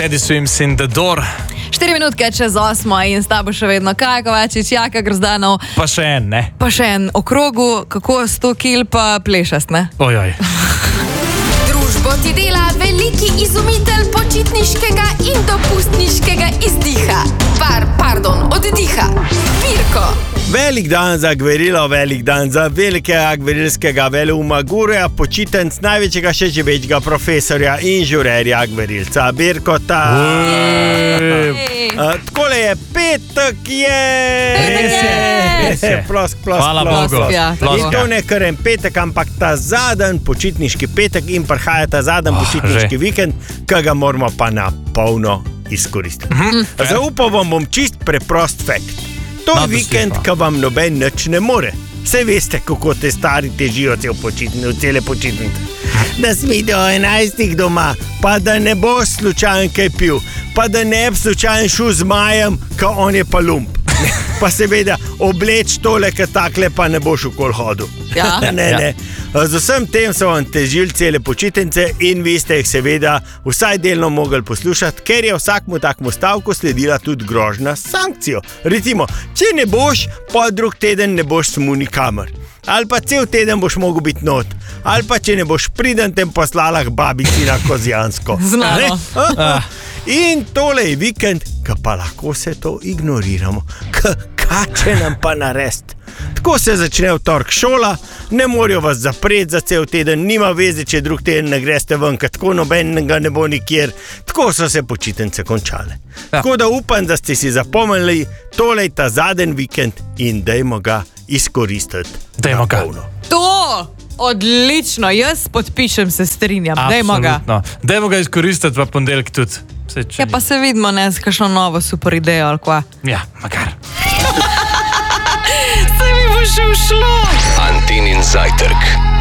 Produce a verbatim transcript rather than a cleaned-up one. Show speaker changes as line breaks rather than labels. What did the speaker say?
Teddy Swims in The Door.
Štiri minutke čez osmo in s tabo še vedno Kaja Kovačič, Jaka Grozdanov.
Pa še en, ne?
Pa še en okrogu, kako sto kil pa plešast, ne?
Ojoj.
Družbo ti dela veliki izumitelj počitniškega in dopustniškega izdiha. Par, pardon, oddiha. Pirko.
Velik dan za Gverilo, velik dan za velikega gverilskega veleuma Gureja, počitenc največjega še živečega profesorja in žurerja Gverilca Birkota. Takole je, petek je!
Res je, res je.
Plosk, plosk,
Hvala
plosk.
Bogu.
Ja,
In to ne kar en petek, ampak ta zadnji počitniški petek in prihaja ta zadnji
Oh,
počitniški
že.
vikend, ki ga moramo pa na polno izkoristiti. Zaupal vam bom čist preprost fakt. To je
No, to
vikend,
si pa.
ki vam noben nič ne more. Vse veste, kako te stari težijo cel počitni, cele počitnice. Da smi do enajstih doma, pa da ne boš slučajno kaj pil, pa da ne bi slučajno šel z majem, ka on je pa lump. Pa seveda obleč tole, ka takle pa ne boš okol hodil.
Ja.
ne, ne. Z vsem tem so vam težili cele počitnice in vi ste jih seveda vsaj delno mogli poslušati, ker je vsakmu takmu stavku sledila tudi grožnja s sankcijo. Recimo, če ne boš, pa drug teden ne boš smu nikamor. Ali pa cel teden boš mogel biti not. Ali pa če ne boš priden, tem poslala k babici na Kozjansko.
Znano.
Ne? In tole je vikend, ki pa lahko se to ignoriramo. Kaj če nam pa narediti? Tako se začne v torek šola, ne morajo vas zapreti za cel teden, nima veze, če drug teden ne greste ven, ker tako nobenega ne bo nikjer. Tako so se počitnice končale.
Ja.
Tako da upam, da ste si zapomnili, tole je ta zadnji vikend in dajmo ga izkoristiti.
Dajmo
na
ga.
polno.
To! Odlično, jaz podpišem, se strinjam. Dajmo ga.
Absolutno. Dajmo ga izkoristiti v ponedeljek tudi. Saj, če
Ja, pa se vidimo, ne, s kakšno novo super idejo ali kva.
ni- Ja, makar.
Se mi bo še ušlo.
Antinin zajtrk.